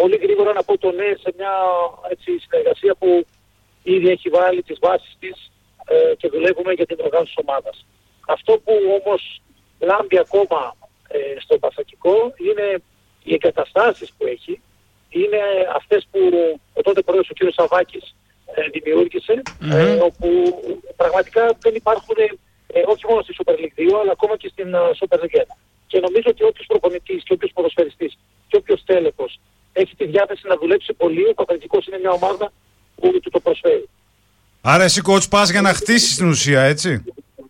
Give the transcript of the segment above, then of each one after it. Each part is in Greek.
πολύ γρήγορα να πω το ναι σε μια συνεργασία που ήδη έχει βάλει τις βάσεις της και δουλεύουμε για την οργάνωση της ομάδας. Αυτό που όμως λάμπει ακόμα στο παθακικό είναι οι εγκαταστάσεις που έχει, είναι αυτές που ο τότε πρόεδρος ο κ. Σαββάκης δημιούργησε, όπου πραγματικά δεν υπάρχουν όχι μόνο στη Super League 2, αλλά ακόμα και στην Super League 1. Και νομίζω ότι όποιος προπονητής και όποιος ποδοσφαιριστής και όποιος τέλεχος έχει τη διάθεση να δουλέψει πολύ, ο Παθακικός είναι μια ομάδα που του το προσφέρει. Άρα εσύ coach πας για να χτίσεις την ουσία, έτσι?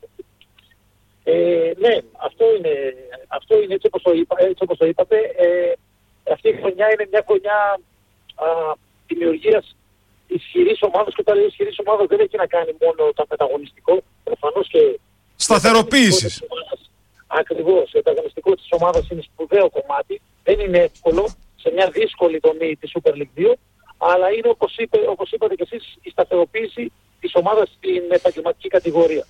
Ναι, αυτό είναι έτσι όπως το είπατε. Αυτή η χρονιά είναι μια χρονιά δημιουργίας ισχυρής ομάδας, και όταν λέω ισχυρής ομάδας δεν έχει να κάνει μόνο το μεταγωνιστικό, προφανώς και σταθεροποίησης. Ακριβώς, το ανταγωνιστικό της ομάδας είναι σπουδαίο κομμάτι, δεν είναι εύκολο σε μια δύσκολη δομή της Super League 2, αλλά είναι όπως είπατε και εσείς η σταθεροποίηση της ομάδας στην επαγγελματική κατηγορία.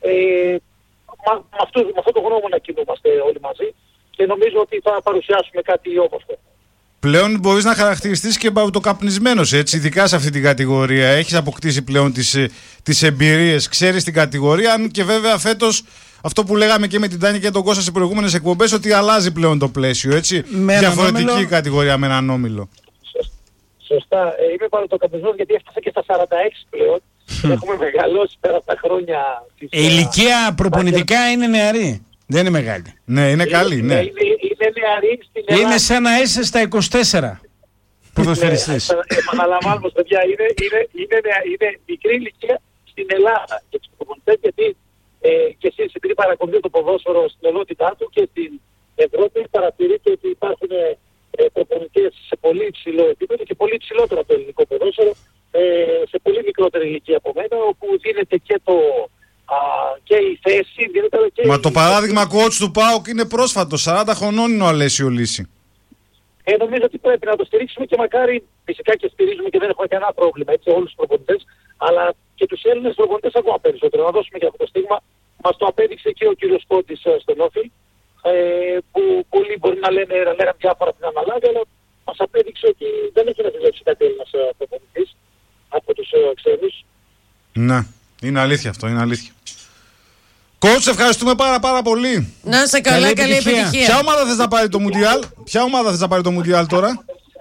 Με αυτό το γνώμο να κινούμαστε όλοι μαζί και νομίζω ότι θα παρουσιάσουμε κάτι όμορφο. Πλέον μπορείς να χαρακτηριστείς και μπαουτοκαπνισμένος, έτσι, ειδικά σε αυτή την κατηγορία. Έχεις αποκτήσει πλέον τις εμπειρίες, ξέρεις την κατηγορία, αν και βέβαια φέτος αυτό που λέγαμε και με την Τάνια και τον Κώστα σε προηγούμενες εκπομπές, ότι αλλάζει πλέον το πλαίσιο, έτσι. Διαφορετική η κατηγορία με έναν όμιλο. Σωστά. Είμαι μπαουτοκαπνισμένος γιατί έφτασα και στα 46 πλέον. Έχουμε μεγαλώσει πέρα από τα χρόνια. Η ηλικία προπονητικά είναι νεαρή. Δεν είναι μεγάλη. Ναι, είναι καλή, ναι. Είναι νεαρή στην Ελλάδα. Είναι σαν να είσαι στα 24 ποδοσφαιριστής. Επαναλαμβάνω, παιδιά, είναι μικρή ηλικία στην Ελλάδα για τους προπονητές, γιατί και εσείς επειδή παρακολουθείτε το ποδόσφαιρο στην ενότητά του και στην Ευρώπη, παρατηρείτε ότι υπάρχουν προπονητές σε πολύ υψηλό επίπεδο και πολύ υψηλότερο από το ελληνικό ποδόσφαιρο, σε πολύ μικρότερη ηλικία από μένα, όπου δίνεται και η θέση, δίνεται και Μα το παράδειγμα coach του ΠΑΟΚ είναι πρόσφατο, 40 χρονών είναι ο Αλέσιο Λύση. Νομίζω ότι πρέπει να το στηρίξουμε και μακάρι, φυσικά και στηρίζουμε και δεν έχουμε κανένα πρόβλημα, έτσι, όλους τους προπονητές, αλλά και τους Έλληνες προπονητές ακόμα περισσότερο. Να δώσουμε και αυτό το στίγμα. Μας το απέδειξε και ο κύριος Κόντης στον Όφη, που πολλοί μπορεί να λέγανε διάφορα την αναλάβει, αλλά μας απέδειξε ότι δεν έχει να δουλέψει κάτι Έλληνας προπονητής από τους ξένους. Ναι, είναι αλήθεια αυτό, είναι αλήθεια. Coach, ευχαριστούμε πάρα πολύ. Να είσαι καλά, καλή επιτυχία. Ποια ομάδα θες να πάρει το Μουντιάλ? Ποια ομάδα θες να πάρει το Μουντιάλ τώρα?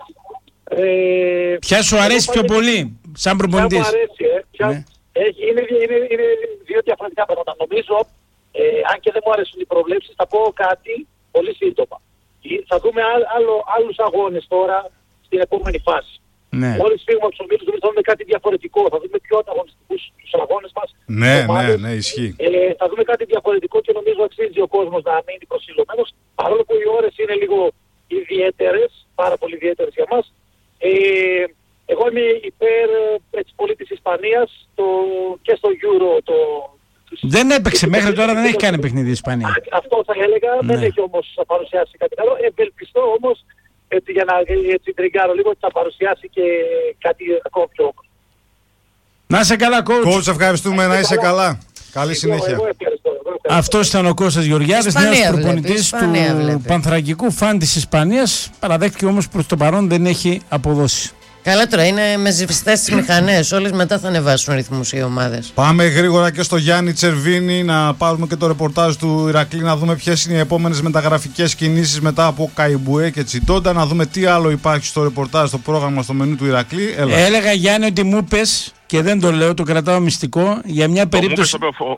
Ποια σου αρέσει πιο πολύ σαν προπονητής? Ποια μου αρέσει, είναι δύο διαφορετικά πράγματα. Νομίζω, αν και δεν μου αρέσουν οι προβλέψεις, θα πω κάτι πολύ σύντομα. Θα δούμε άλλους αγώνες τώρα στην επόμενη φάση. Ναι. Μόλις φύγουμε από τους ομίλους, θα δούμε κάτι διαφορετικό. Θα δούμε πιο ανταγωνιστικούς τους αγώνες μας. Ναι, ισχύει. Θα δούμε κάτι διαφορετικό και νομίζω αξίζει ο κόσμος να μείνει προσιλωμένος. Παρόλο που οι ώρες είναι λίγο ιδιαίτερες, πάρα πολύ ιδιαίτερες για μας. Εγώ είμαι υπέρ πολύ της Ισπανίας και στο Euro. Δεν έπαιξε μέχρι τώρα, δεν έχει κάνει παιχνίδι η Ισπανία. Αυτό θα έλεγα, δεν έχει όμως παρουσιάσει κάτι άλλο. Ευελπιστώ όμως, για να τριγκάρω λίγο, ότι θα παρουσιάσει και κάτι ακόμα πιο όμορφο. Να είσαι καλά, coach. Coach, ευχαριστούμε, να είσαι καλά. Καλή συνέχεια. Αυτός ήταν ο Κώστας Γεωργιάδης, νέος προπονητής του Πανθρακικού, φαν της Ισπανίας. Παραδέχτηκε όμως προς το παρόν δεν έχει αποδώσει. Καλά τώρα, είναι με ζεστές τις μηχανές. Όλες μετά θα ανεβάσουν ρυθμούς οι ομάδες. Πάμε γρήγορα και στο Γιάννη Τσερβίνη να πάρουμε και το ρεπορτάζ του Ηρακλή, να δούμε ποιες είναι οι επόμενες μεταγραφικές κινήσεις μετά από Καϊμπουέ και Τσιτόντα, να δούμε τι άλλο υπάρχει στο ρεπορτάζ, στο πρόγραμμα, στο μενού του Ηρακλή. Έλεγα, Γιάννη, ότι μου πες, και δεν το λέω, το κρατάω μυστικό, για μια περίπτωση.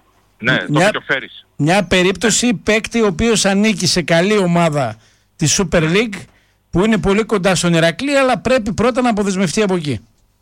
Μια περίπτωση παίκτη ο οποίος ανήκει σε καλή ομάδα της Super League, που είναι πολύ κοντά στον Ηρακλή, αλλά πρέπει πρώτα να αποδεσμευτεί από εκεί.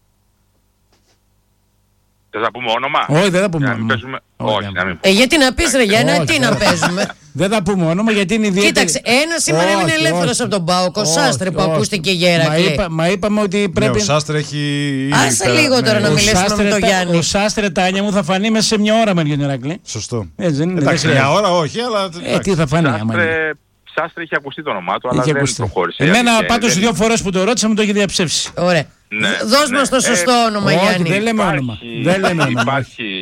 Δεν θα πούμε όνομα? Όχι, δεν θα πούμε όνομα. Γιατί να πεις, ρε Γιάννη, τι να παίζουμε? Δεν θα πούμε όνομα γιατί είναι ιδιαίτερη. Κοίταξε, ένα σήμερα έμεινε ελεύθερος από τον ΠΑΟΚ, ο Σάστρε που ακούστηκε για Ηρακλή. Μα είπαμε ότι πρέπει. Ναι, ο Σάστρε έχει. Άσε λίγο τώρα να μιλήσουμε με τον Γιάννη. Ο Σάστρε, Τάνια μου, θα φανεί μέσα σε μια ώρα με τον Ηρακλή. Σωστό. Εντάξει, μια ώρα όχι, αλλά. Τι θα φανεί, Σάστρε είχε ακουστεί το όνομά του, αλλά δεν προχώρησε. Εμένα πάντως 2 φορές που το ρώτησα μου το έχει διαψεύσει. Ωραία. Δώσ' μας το σωστό όνομα, Γιάννη. Δεν λέμε όνομα. Υπάρχει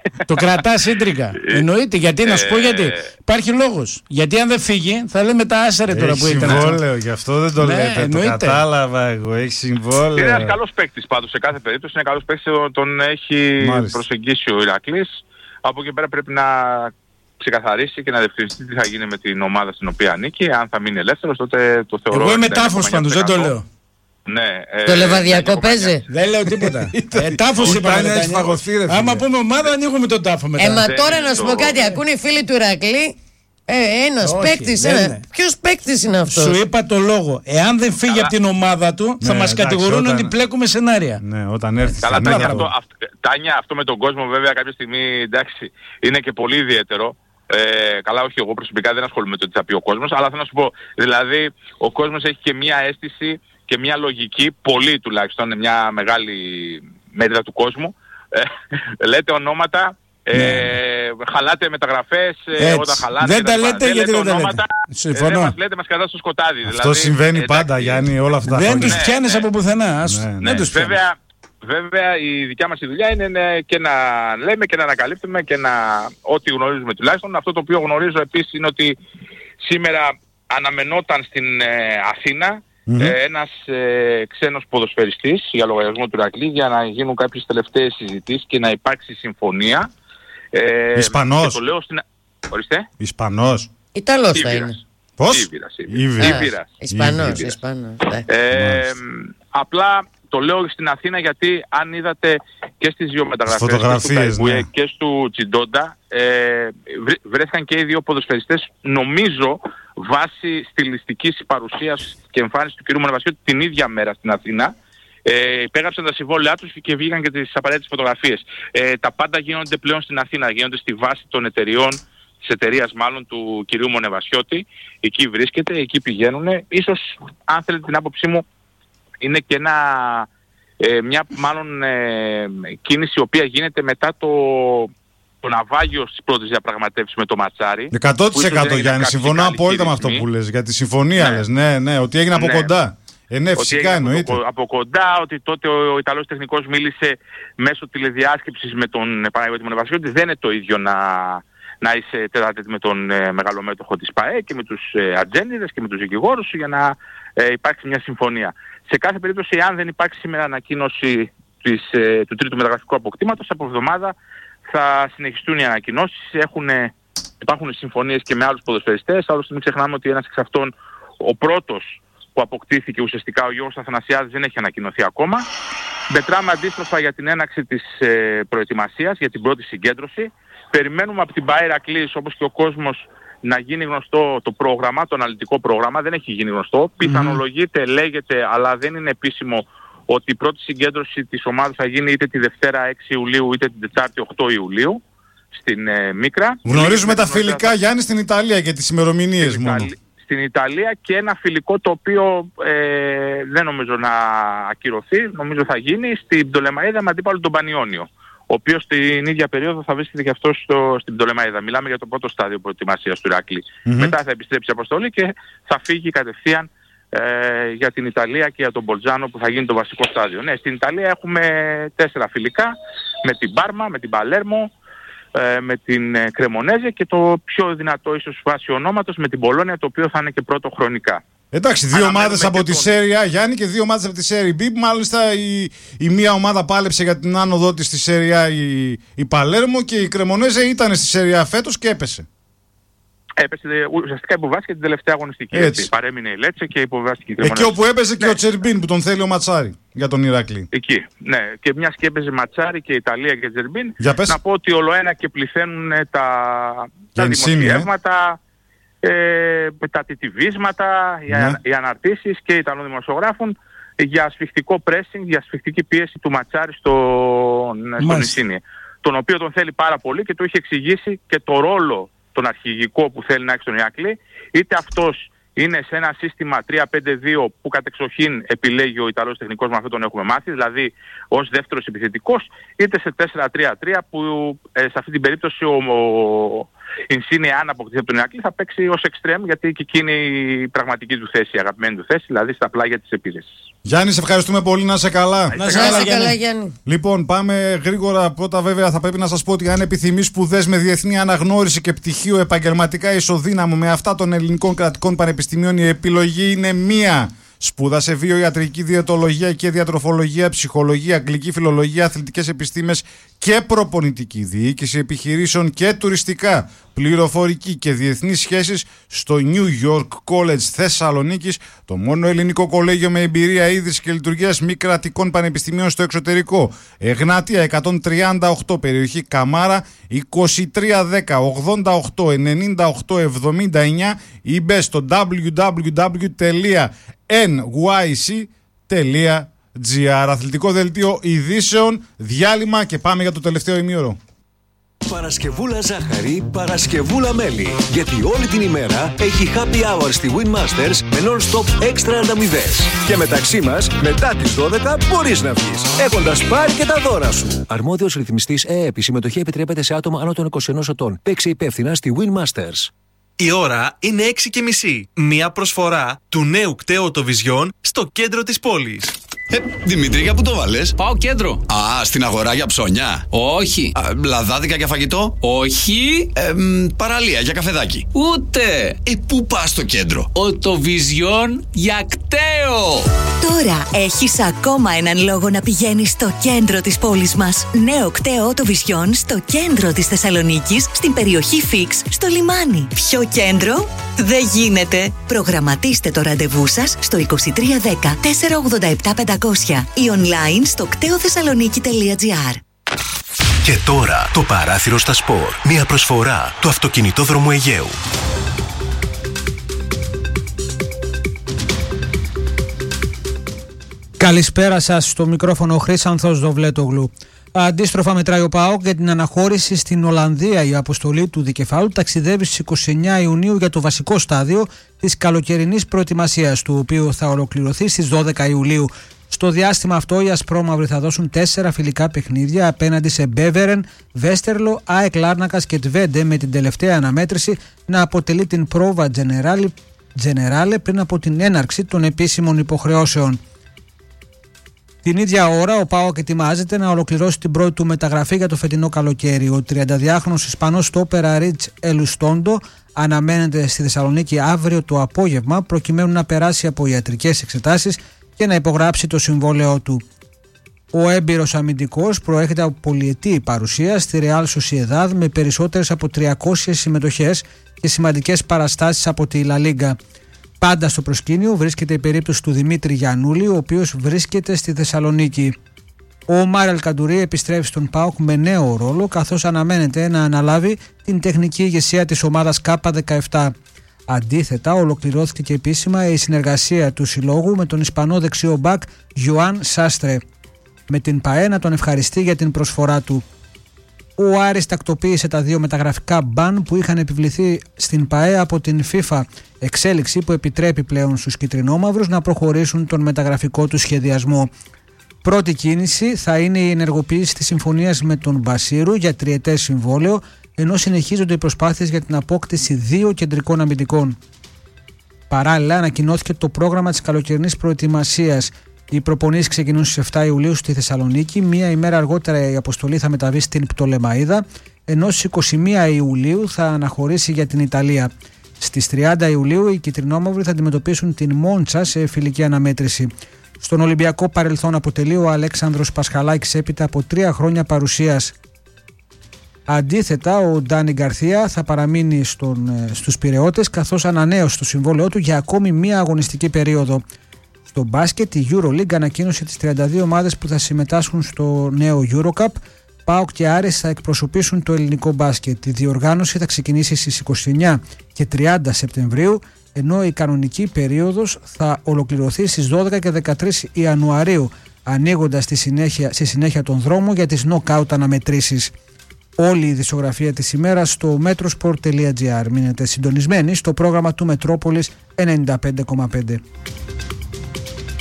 Το κρατάς ίντρικα. Εννοείται. Γιατί, να σου πω γιατί. Υπάρχει λόγος. Γιατί αν δεν φύγει, θα λέμε τα άσερε τώρα που ήταν. Έχει συμβόλαιο, γι' αυτό δεν το λέτε. Το κατάλαβα εγώ. Έχει συμβόλαιο. Είναι ένας καλός παίκτης πάντως. Σε κάθε περίπτωση είναι καλός παίκτης. Τον έχει προσεγγίσει ο Ηρακλής. Από εκεί πέρα πρέπει να ξεκαθαρίσει και να διευκρινιστεί τι θα γίνει με την ομάδα στην οποία ανήκει. Αν θα μείνει ελεύθερος, τότε το θεωρώ. Εγώ είμαι τάφος πάντως, δεν το λέω. Ναι, το Λεβαδιακό παίζει. Δεν λέω τίποτα. Τάφος είπαμε. Άμα πούμε ομάδα, ανοίγουμε τον τάφο μετά. Μα τώρα να σου πω κάτι, ακούνε οι φίλοι του Ηρακλή. Ένας παίκτης. Ποιος παίκτης είναι αυτός? Σου είπα το λόγο. Εάν δεν φύγει από την ομάδα του, θα μας κατηγορούν ότι πλέκουμε σενάρια. Ναι, όταν έρθει. Καλά, Τάνια, αυτό με τον κόσμο βέβαια κάποια στιγμή, εντάξει, είναι και πολύ ιδιαίτερο. Καλά, όχι, εγώ προσωπικά δεν ασχολούμαι με το τι θα πει ο κόσμος, αλλά θέλω να σου πω, δηλαδή, ο κόσμος έχει και μια αίσθηση και μια λογική, πολύ τουλάχιστον, μια μεγάλη μέτρα του κόσμου. Λέτε ονόματα, χαλάτε μεταγραφές, όταν χαλάτε. Δεν τα λέτε γιατί δεν τα λέτε. Δεν μας λέτε, μας κρατά στο σκοτάδι. Αυτό δηλαδή, συμβαίνει πάντα, Γιάννη, όλα αυτά. Δεν τους πιάνεις από πουθενά. Βέβαια η δικιά μας η δουλειά είναι και να λέμε και να ανακαλύπτουμε και να ό,τι γνωρίζουμε τουλάχιστον. Αυτό το οποίο γνωρίζω επίσης είναι ότι σήμερα αναμενόταν στην Αθήνα ένας ξένος ποδοσφαιριστής για λογαριασμό του Ηρακλή για να γίνουν κάποιες τελευταίες συζητήσεις και να υπάρξει συμφωνία. Ισπανός. Το λέω στην... Ορίστε. Ισπανός. Ιταλός θα είναι. Πώς? Ισπανός. Απλά το λέω στην Αθήνα γιατί αν είδατε και στις δύο μεταγραφές του Καϊμπούε και του Τσιντόντα βρέθηκαν και οι δύο ποδοσφαιριστές, νομίζω βάσει στιλιστικής παρουσίας και εμφάνισης του κ. Μονεβασιώτη την ίδια μέρα στην Αθήνα. Υπέγραψαν τα συμβόλαιά τους και βγήκαν και τις απαραίτητες φωτογραφίες. Τα πάντα γίνονται πλέον στην Αθήνα, γίνονται στη βάση των εταιριών, της εταιρείας μάλλον του κυρίου Μονεβασιώτη. Εκεί βρίσκεται, εκεί πηγαίνουν. Ίσως, αν θέλετε την άποψή μου, είναι και μια μάλλον κίνηση η οποία γίνεται μετά το ναυάγιο στις πρώτες διαπραγματεύσεις με το Ματσάρι. 100% Γιάννη, συμφωνώ απόλυτα με αυτό που λες. Για τη συμφωνία λες, ναι, ότι έγινε από κοντά. Ναι, φυσικά εννοείται. Από κοντά, ότι τότε ο Ιταλός τεχνικός μίλησε μέσω τηλεδιάσκεψης με τον Παναγιώτη Μονεβασιώτη. Δεν είναι το ίδιο να είσαι τέταρτη με τον μεγαλομέτωχο της ΠΑΕ και με τους ατζέντιδες και με τους δικηγόρους για να υπάρξει μια συμφωνία. Σε κάθε περίπτωση, αν δεν υπάρξει σήμερα ανακοίνωση του τρίτου μεταγραφικού αποκτήματος, από εβδομάδα θα συνεχιστούν οι ανακοινώσεις. Υπάρχουν συμφωνίες και με άλλους ποδοσφαιριστές. Άλλωστε μην ξεχνάμε ότι ένας εξ αυτών, ο πρώτος που αποκτήθηκε ουσιαστικά, ο Γιώργος Αθανασιάδης, δεν έχει ανακοινωθεί ακόμα. Μετράμε αντίστροφα για την έναρξη της προετοιμασίας, για την πρώτη συγκέντρωση. Περιμένουμε από την ΠΑΕ Ηρακλής, όπως και ο κόσμος, να γίνει γνωστό το πρόγραμμα, το αναλυτικό πρόγραμμα. Δεν έχει γίνει γνωστό. Πιθανολογείται, λέγεται, αλλά δεν είναι επίσημο ότι η πρώτη συγκέντρωση της ομάδας θα γίνει είτε τη Δευτέρα 6 Ιουλίου είτε την Τετάρτη 8 Ιουλίου στην Μίκρα. Γνωρίζουμε τα φιλικά, Γιάννη, στην Ιταλία και τις ημερομηνίες μόνο. Στην Ιταλία και ένα φιλικό το οποίο δεν νομίζω να ακυρωθεί, νομίζω θα γίνει στην Πτολεμαΐδα με αντίπαλο τον Πανιόνιο, ο οποίος στην ίδια περίοδο θα βρίσκεται και αυτός στην Πτολεμαΐδα. Μιλάμε για το πρώτο στάδιο προετοιμασίας του Ηρακλή. Μετά θα επιστρέψει η αποστολή και θα φύγει κατευθείαν για την Ιταλία και για τον Μπολτζάνο που θα γίνει το βασικό στάδιο. Ναι, στην Ιταλία έχουμε 4 φιλικά με την Πάρμα, με την Παλέρμο, με την Κρεμονέζε και το πιο δυνατό ίσως βάσει ονόματος με την Πολόνια, το οποίο θα είναι και πρώτο χρονικά. Εντάξει, 2 ομάδες από τη Serie A, Γιάννη, και 2 ομάδες από τη Serie B. Μάλιστα η μία ομάδα πάλεψε για την άνοδό της στη Serie A, η Παλέρμο, και η Κρεμονέζε ήταν στη Serie A φέτος και έπεσε. Έπεσε, ουσιαστικά υποβάστηκε την τελευταία αγωνιστική. Έτσι. Παρέμεινε η Λέτσε και υποβάστηκε η Κρεμονέζε. Εκεί όπου έπαιζε και ο Τσερμπίν που τον θέλει ο Ματσάρι για τον Ηρακλή. Εκεί, ναι. Και μιας και έπαιζε Ματσάρι και Ιταλία και Τσερμπίν, να πω ότι ολοένα και πληθαίνουν τα δημοσιεύματα, τα τιτιβίσματα, οι αναρτήσεις και οι Ιταλών δημοσιογράφων για σφιχτικό pressing, για σφιχτική πίεση του Ματσάρι στον Ισίνη, τον οποίο τον θέλει πάρα πολύ και του έχει εξηγήσει και το ρόλο τον αρχηγικό που θέλει να έχει στον Ηρακλή, είτε αυτός είναι σε ένα σύστημα 3-5-2 που κατεξοχήν επιλέγει ο Ιταλός τεχνικός, με αυτό τον έχουμε μάθει, δηλαδή ως δεύτερος επιθετικός, είτε σε 4-3-3 που σε αυτή την περίπτωση Ινσίνε, αν αποκτηθεί από τον Ηρακλή, θα παίξει ως εξτρέμ, γιατί και εκείνη η πραγματική του θέση, η αγαπημένη του θέση, δηλαδή στα πλάγια της επίθεσης. Γιάννη, σε ευχαριστούμε πολύ. Να είσαι καλά. Να είσαι καλά, Γιάννη. Λοιπόν, πάμε γρήγορα. Πρώτα, βέβαια, θα πρέπει να σας πω ότι αν επιθυμείς σπουδές με διεθνή αναγνώριση και πτυχίο επαγγελματικά ισοδύναμο με αυτά των ελληνικών κρατικών πανεπιστημίων, η επιλογή είναι μία. Σπούδασε βιοιατρική, διαιτολογία και διατροφολογία, ψυχολογία, αγγλική φιλολογία, αθλητικές επιστήμες και προπονητική διοίκηση επιχειρήσεων και τουριστικά, πληροφορική και διεθνείς σχέσεις στο New York College Θεσσαλονίκης, το μόνο ελληνικό κολέγιο με εμπειρία ίδρυσης και λειτουργίας μη κρατικών πανεπιστημίων στο εξωτερικό. Εγνατία 138, περιοχή Καμάρα, 2310-88-98-79 ή μπες στο www.nyc.gr. Αθλητικό δελτίο ειδήσεων, διάλειμμα και πάμε για το τελευταίο ημίωρο. Παρασκευούλα ζάχαρη, Παρασκευούλα μέλι. Γιατί όλη την ημέρα έχει happy hour στη Winmasters με non-stop έξτρα ανταμοιβές. Και μεταξύ μας, μετά τις 12 μπορείς να βγεις, έχοντας πάρει και τα δώρα σου. Αρμόδιος ρυθμιστής ΕΕΠ. Η συμμετοχή επιτρέπεται σε άτομα άνω των 21 ετών. Παίξε υπεύθυνα στη Winmasters. Η ώρα είναι 6:30. Μία προσφορά του νέου κταίου Vision στο κέντρο της πόλης. Δημήτρη, για πού το βάλες? Πάω κέντρο. Α, στην αγορά για ψώνια. Όχι. Λαδάδικα για φαγητό. Όχι. Παραλία για καφεδάκι. Ούτε. Πού πας στο κέντρο? Vision για κταίο. Τώρα έχεις ακόμα έναν λόγο να πηγαίνεις στο κέντρο της πόλης μας. Νέο κταίο Vision στο κέντρο της Θεσσαλονίκης, στην περιοχή Φίξ, στο λιμάνι. Ποιο κέντρο? Δεν γίνεται. Προγραμματίστε το ραντεβού σας στο 2310 487 500 ή online στο κτεοθεσσαλονίκη.gr. Και τώρα το παράθυρο στα σπορ. Μια προσφορά του Αυτοκινητόδρομου Αιγαίου. Καλησπέρα σας, στο μικρόφωνο ο Χρήσανθος Δοβλέτογλου. Αντίστροφα μετράει ο ΠΑΟΚ για την αναχώρηση στην Ολλανδία. Η αποστολή του δικεφάλου ταξιδεύει στις 29 Ιουνίου για το βασικό στάδιο της καλοκαιρινής προετοιμασίας, του οποίου θα ολοκληρωθεί στις 12 Ιουλίου. Στο διάστημα αυτό οι ασπρόμαυροι θα δώσουν 4 φιλικά παιχνίδια απέναντι σε Μπέβερεν, Βέστερλο, ΑΕΚ Λάρνακας και Τβέντε, με την τελευταία αναμέτρηση να αποτελεί την πρόβα Τζενεράλε πριν από την έναρξη των επίσημων υποχρεώσεων. Την ίδια ώρα ο ΠΑΟΚ ετοιμάζεται να ολοκληρώσει την πρώτη του μεταγραφή για το φετινό καλοκαίρι. Ο 32χρονος Ισπανός στόπερα Ριτς Ελουστόντο αναμένεται στη Θεσσαλονίκη αύριο το απόγευμα, προκειμένου να περάσει από ιατρικές εξετάσεις και να υπογράψει το συμβόλαιό του. Ο έμπειρος αμυντικός προέρχεται από πολυετή παρουσία στη Real Sociedad με περισσότερες από 300 συμμετοχές και σημαντικές παραστάσεις από τη La Liga. Πάντα στο προσκήνιο βρίσκεται η περίπτωση του Δημήτρη Γιαννούλη, ο οποίος βρίσκεται στη Θεσσαλονίκη. Ο Μάρελ Καντουρί επιστρέφει στον ΠΑΟΚ με νέο ρόλο, καθώς αναμένεται να αναλάβει την τεχνική ηγεσία της ομάδας K17. Αντίθετα, ολοκληρώθηκε και επίσημα η συνεργασία του συλλόγου με τον Ισπανό δεξιό μπακ Γιουάν Σάστρε, με την ΠΑΕ να τον ευχαριστεί για την προσφορά του. Ο Άρης τακτοποίησε τα 2 μεταγραφικά μπαν που είχαν επιβληθεί στην ΠΑΕ από την FIFA, εξέλιξη που επιτρέπει πλέον στους κιτρινόμαυρους να προχωρήσουν τον μεταγραφικό του σχεδιασμό. Πρώτη κίνηση θα είναι η ενεργοποίηση της συμφωνίας με τον Μπασίρου για 3ετές συμβόλαιο, ενώ συνεχίζονται οι προσπάθειες για την απόκτηση 2 κεντρικών αμυντικών. Παράλληλα, ανακοινώθηκε το πρόγραμμα της καλοκαιρινής προετοιμασίας. Οι προπονήσεις ξεκινούν στις 7 Ιουλίου στη Θεσσαλονίκη. Μία ημέρα αργότερα η αποστολή θα μεταβεί στην Πτολεμαΐδα, ενώ στις 21 Ιουλίου θα αναχωρήσει για την Ιταλία. Στις 30 Ιουλίου οι κιτρινόμαυροι θα αντιμετωπίσουν την Μόντσα σε φιλική αναμέτρηση. Στον Ολυμπιακό παρελθόν αποτελεί ο Αλέξανδρος Πασχαλάκης έπειτα από 3 χρόνια παρουσίας. Αντίθετα, ο Ντάνι Γκαρθία θα παραμείνει στους Πειραιώτες, καθώς ανανέωσε το συμβόλαιό του για ακόμη μία αγωνιστική περίοδο. Στο μπάσκετ, η EuroLeague ανακοίνωσε τις 32 ομάδες που θα συμμετάσχουν στο νέο EuroCup. ΠΑΟΚ και Άρης θα εκπροσωπήσουν το ελληνικό μπάσκετ. Η διοργάνωση θα ξεκινήσει στις 29 και 30 Σεπτεμβρίου, ενώ η κανονική περίοδος θα ολοκληρωθεί στις 12 και 13 Ιανουαρίου, ανοίγοντας στη συνέχεια τον δρόμο για τις knockout αναμετρήσεις. Όλη η δισογραφία της ημέρας στο metrosport.gr. Μείνετε συντονισμένοι στο πρόγραμμα του Μετρόπολης 95,5.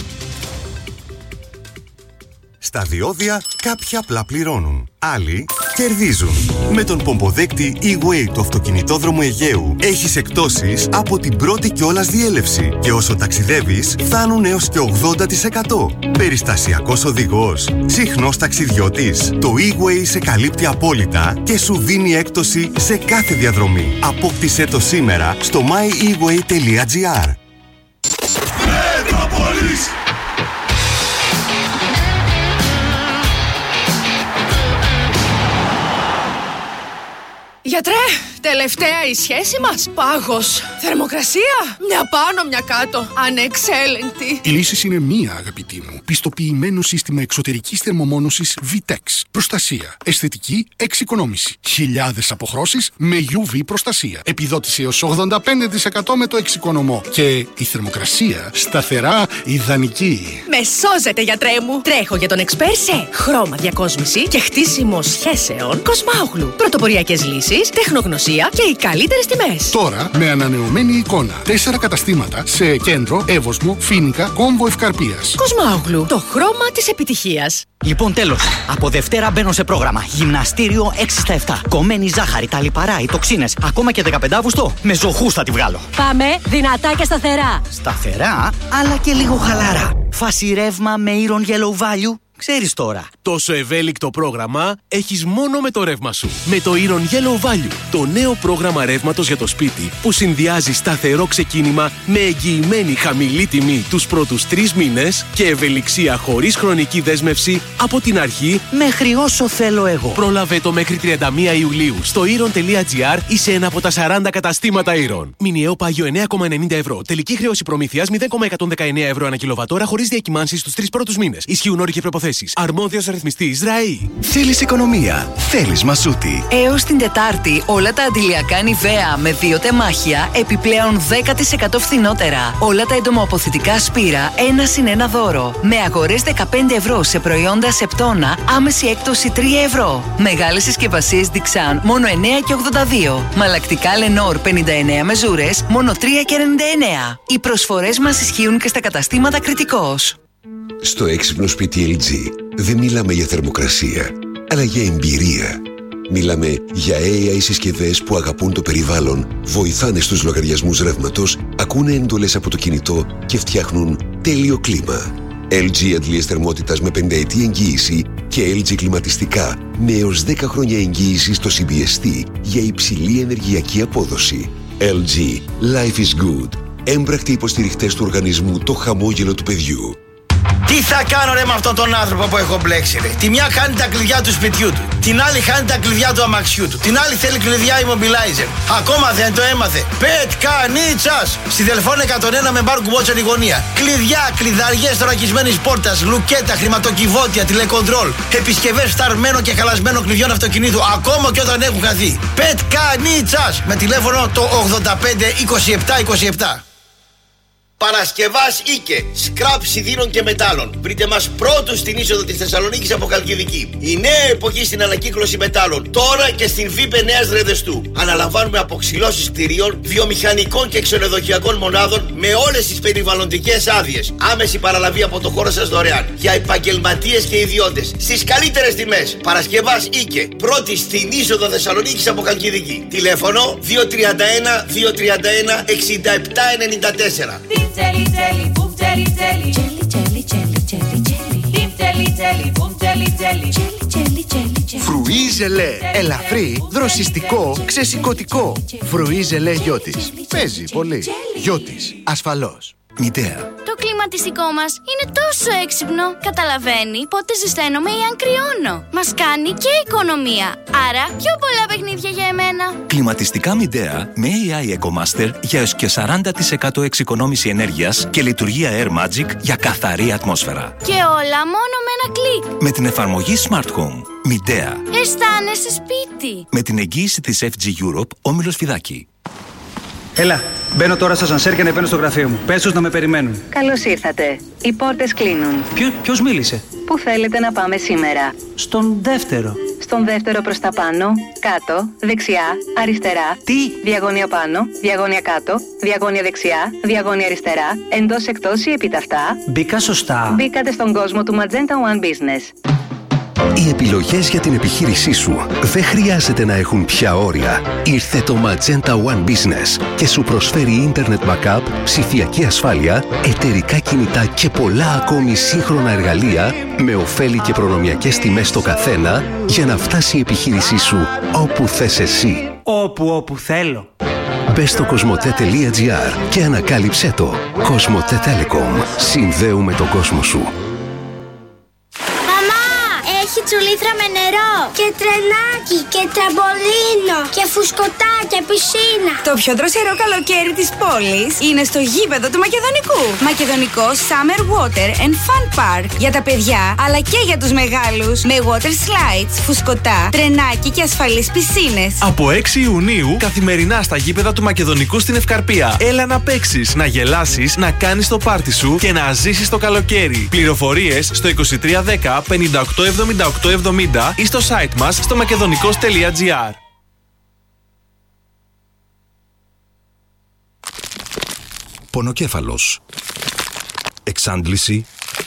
Στα διόδια κάποιοι απλά πληρώνουν. Άλλοι κερδίζουν. Με τον πομποδέκτη E-Way του αυτοκινητόδρομου Αιγαίου έχεις εκπτώσεις από την πρώτη κιόλας διέλευση και όσο ταξιδεύεις φτάνουν έως και 80%. Περιστασιακός οδηγός, συχνός ταξιδιώτης. Το E-Way σε καλύπτει απόλυτα και σου δίνει έκπτωση σε κάθε διαδρομή. Απόκτησέ το σήμερα στο myeWay.gr. Γιατρέ, τελευταία η σχέση μας. Πάγος. Θερμοκρασία. Μια πάνω, μια κάτω. Ανεξέλεγκτη. Η λύση είναι μία, αγαπητή μου. Πιστοποιημένο σύστημα εξωτερικής θερμομόνωσης VTEX. Προστασία. Αισθητική εξοικονόμηση. Χιλιάδες αποχρώσεις με UV προστασία. Επιδότηση έως 85% με το εξοικονομό. Και η θερμοκρασία σταθερά ιδανική. Με σώζετε, γιατρέ μου. Τρέχω για τον εξπέρ σε χρώμα διακόσμηση και χτίσιμο σχέσεων Κοσμάογλου. Πρωτοποριακές λύσεις, τεχνογνωσία και οι καλύτερες τιμές. Τώρα με ανανεωμένη εικόνα. 4 καταστήματα σε Κέντρο, Εύωσμο, Φοίνικα, Κόμβο Ευκαρπίας. Κοσμάογλου. Το χρώμα της επιτυχίας. Λοιπόν, τέλος. Από Δευτέρα μπαίνω σε πρόγραμμα. Γυμναστήριο 6 στα 7. Κομμένη ζάχαρη, τα λιπαρά, οι τοξίνες. Ακόμα και 15 Αύγουστο. Με ζωχούς θα τη βγάλω. Πάμε δυνατά και σταθερά. Σταθερά, αλλά και λίγο χαλαρά. Φάση ρεύμα με Iron Yellow Value. Ξέρεις τώρα. Τόσο ευέλικτο πρόγραμμα έχεις μόνο με το ρεύμα σου. Με το Iron Yellow Value, το νέο πρόγραμμα ρεύματος για το σπίτι που συνδυάζει σταθερό ξεκίνημα με εγγυημένη χαμηλή τιμή τους πρώτους 3 μήνες και ευελιξία χωρίς χρονική δέσμευση από την αρχή μέχρι όσο θέλω εγώ. Πρόλαβε το μέχρι 31 Ιουλίου στο Iron.gr ή σε ένα από τα 40 καταστήματα Iron. Μηνιαίο πάγιο 9,90 ευρώ. Τελική χρέωση προμήθειας 0,119 ευρώ ανά κιλοβατόρα χωρίς διακυμάνσεις στους 3 πρώτους μήνες. Ισχύουν όροι και προϋποθέσεις. Αρμόδιος αριθμιστής ΡΑΗ. Θέλεις οικονομία. Θέλεις Μασούτη. Έως την Τετάρτη όλα τα αντιλιακά Νιβαία με 2 τεμάχια επιπλέον 10% φθηνότερα. Όλα τα εντομοαποθητικά Σπύρα 1+1 δώρο. Με αγορές 15 ευρώ σε προϊόντα Σεπτόνα άμεση έκπτωση 3 ευρώ. Μεγάλες συσκευασίες Dixan μόνο 9,82. Μαλακτικά Λενόρ 59 μεζούρες μόνο 3,99. Οι προσφορές μας ισχύουν και στα καταστήματα Κριτικός. Στο έξυπνο σπίτι LG δεν μιλάμε για θερμοκρασία, αλλά για εμπειρία. Μιλάμε για AI συσκευές που αγαπούν το περιβάλλον, βοηθάνε στους λογαριασμούς ρεύματος, ακούνε εντολές από το κινητό και φτιάχνουν τέλειο κλίμα. LG αντλίες θερμότητας με 5ετή εγγύηση και LG κλιματιστικά με έως 10 χρόνια εγγύηση στο CBST για υψηλή ενεργειακή απόδοση. LG. Life is good. Έμπρακτοι υποστηριχτές του οργανισμού Το Χαμόγελο του Παιδιού. Τι θα κάνω ρε με αυτόν τον άνθρωπο που έχω μπλέξει ρε. Τη μια χάνει τα κλειδιά του σπιτιού του. Την άλλη χάνει τα κλειδιά του αμαξιού του. Την άλλη θέλει κλειδιά immobilizer. Ακόμα δεν το έμαθε. Πετκανίτσας. Στη Δελφών 101 με μπάρ κουμπότσερ η γωνία. Κλειδιά, κλειδαριές θωρακισμένης πόρτας, λουκέτα, χρηματοκιβώτια, τηλεκοντρόλ. Επισκευές φταρμένων και χαλασμένων κλειδιών αυτοκινήτου. Ακόμα και όταν έχουν χαθεί. Πετκανίτσας. Με τηλέφωνο το 85 27 27. Παρασκευάς Ίκε, σκραπ σιδήρων και μετάλλων. Βρείτε μας πρώτους στην είσοδο της Θεσσαλονίκης από Χαλκιδική. Η νέα εποχή στην ανακύκλωση μετάλλων. Τώρα και στην ΒΥΠΕ Νέας Ρεδεστού. Αναλαμβάνουμε αποξυλώσεις κτηρίων, βιομηχανικών και ξενοδοχειακών μονάδων με όλες τις περιβαλλοντικές άδειες. Άμεση παραλαβή από το χώρο σας δωρεάν. Για επαγγελματίες και ιδιώτες. Στις καλύτερες τιμές. Παρασκευάς Ίκε. Πρώτη στην είσοδο Θεσσαλονίκης από Χαλκιδική. Τηλέφωνο 231 231 6794. Jelly, jelly, boom, jelly, jelly. Jelly, jelly, jelly, jelly, jelly. Deep jelly, jelly, boom, jelly, jelly. Jelly, jelly, jelly, jelly. Φρουί Ζελέ. Ελαφρύ, δροσιστικό, ξεσηκωτικό. Φρουί Ζελέ Γιώτης. Παίζει πολύ. Γιώτης. Ασφαλώς. Μητέα. Το κλιματιστικό μας είναι τόσο έξυπνο. Καταλαβαίνει πότε ζεσταίνομαι ή αν κρυώνω. Μας κάνει και οικονομία. Άρα πιο πολλά παιχνίδια για εμένα. Κλιματιστικά Μητέα με AI EcoMaster για έως και 40% εξοικονόμηση ενέργειας και λειτουργία Air Magic για καθαρή ατμόσφαιρα. Και όλα μόνο με ένα κλικ. Με την εφαρμογή Smart Home. Μητέα. Αισθάνεσαι σπίτι. Με την εγγύηση της FG Europe, Όμιλος Φιδάκη. Έλα, μπαίνω τώρα στο ασανσέρ και ανεβαίνω στο γραφείο μου. Πες τους να με περιμένουν. Καλώς ήρθατε. Οι πόρτες κλείνουν. Ποιος μίλησε? Πού θέλετε να πάμε σήμερα? Στον δεύτερο. Στον δεύτερο προς τα πάνω, κάτω, δεξιά, αριστερά. Τι? Διαγώνια πάνω, διαγώνια κάτω, διαγώνια δεξιά, διαγώνια αριστερά, εντός εκτός ή επί ταυτά. Μπήκα σωστά. Μπήκατε στον κόσμο του Magenta One Business. Οι επιλογές για την επιχείρησή σου δεν χρειάζεται να έχουν πια όρια. Ήρθε το Magenta One Business και σου προσφέρει Internet Backup, ψηφιακή ασφάλεια, εταιρικά κινητά και πολλά ακόμη σύγχρονα εργαλεία με ωφέλη και προνομιακές τιμές στο καθένα για να φτάσει η επιχείρησή σου όπου θες εσύ. Όπου θέλω. Μπες στο cosmote.gr και ανακάλυψέ το. Cosmote Telecom. Συνδέουμε τον κόσμο σου. Έχει τσουλήθρα με νερό και τρενάκι και τραμπολίνο και φουσκωτά και πισίνα. Το πιο δροσερό καλοκαίρι της πόλης είναι στο γήπεδο του Μακεδονικού. Μακεδονικό Summer Water and Fun Park. Για τα παιδιά αλλά και για τους μεγάλους. Με water slides, φουσκωτά, τρενάκι και ασφαλείς πισίνες. Από 6 Ιουνίου καθημερινά στα γήπεδα του Μακεδονικού στην Ευκαρπία. Έλα να παίξεις, να γελάσεις, να κάνεις το πάρτι σου και να ζήσεις το καλοκαίρι. Πληροφορίες στο 2310 58 7870 ή στο site μας στο makedonico's.gr. Πονοκέφαλος, εξάντληση,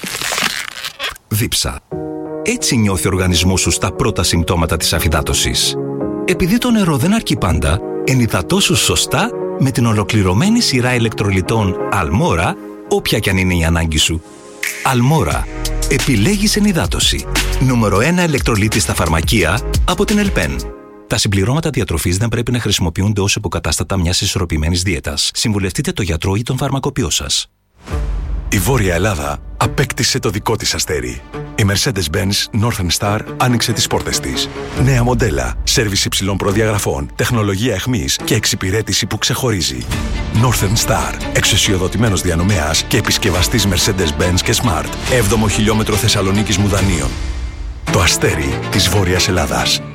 δίψα. Έτσι νιώθει ο οργανισμός σου στα πρώτα συμπτώματα της αφυδάτωσης. Επειδή το νερό δεν αρκεί πάντα, ενυδατώσου σωστά με την ολοκληρωμένη σειρά ηλεκτρολιτών Αλμόρα, όποια κι αν είναι η ανάγκη σου. Αλμόρα. Επιλέγεις ενυδάτωση. Νούμερο 1 ηλεκτρολίτη στα φαρμακεία από την Ελπέν. Τα συμπληρώματα διατροφής δεν πρέπει να χρησιμοποιούνται ως υποκατάστατα μιας ισορροπημένης δίαιτας. Συμβουλευτείτε το γιατρό ή τον φαρμακοποιό σας. Η Βόρεια Ελλάδα απέκτησε το δικό της αστέρι. Η Mercedes-Benz Northern Star άνοιξε τις πόρτες της. Νέα μοντέλα, σέρβις υψηλών προδιαγραφών, τεχνολογία εχμής και εξυπηρέτηση που ξεχωρίζει. Northern Star, εξουσιοδοτημένος διανομέας και επισκευαστής Mercedes-Benz και Smart. 7ο χιλιόμετρο Θεσσαλονίκης Μουδανίων. Το αστέρι της Βόρειας Ελλάδας.